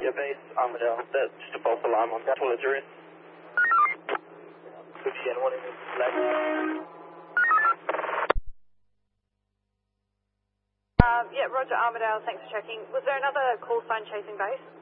Yeah, base Armadale. That's just a false alarm on that. Toilet you're in. Again, one in the left. Yeah, Roger Armadale, thanks for checking. Was there another call sign chasing base?